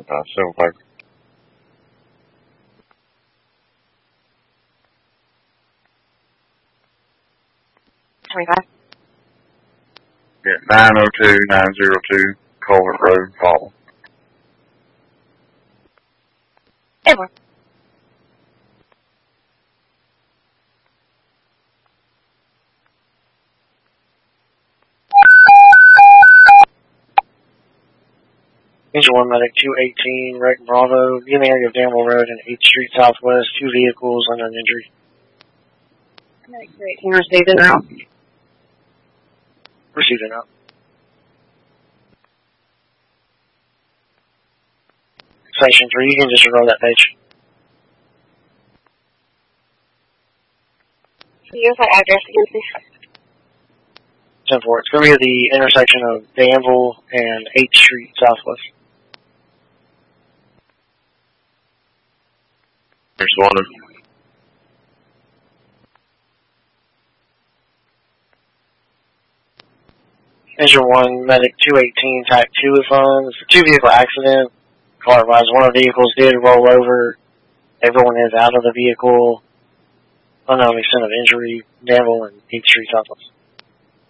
Silver paper. 25. Yeah, 902-902 Culvert Road, Paul. Edward. Engine 1 Medic 218, Wreck Bravo, in the area of Danville Road and 8th Street Southwest, 2 vehicles under an injury. Medic 218 received it now. Received it now. Section 3, you can disregard that page. Use that address again, please. 10-4. It's going to be at the intersection of Danville and 8th Street Southwest. Responded. Engine 1 Medic 218, TAC 2 funds. 2-vehicle accident. Car advised one of the vehicles did roll over. Everyone is out of the vehicle. Unknown extent of injury. Danville and 8th Street Southwest.